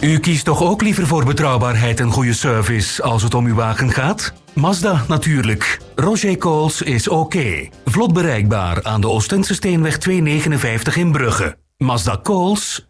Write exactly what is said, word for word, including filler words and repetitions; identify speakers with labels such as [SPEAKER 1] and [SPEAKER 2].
[SPEAKER 1] U kiest toch ook liever voor betrouwbaarheid en goede service als het om uw wagen gaat? Mazda natuurlijk. Roger Coles is oké. Vlot bereikbaar aan de Oostense Steenweg tweehonderdnegenenvijftig in Brugge. Mazda Coles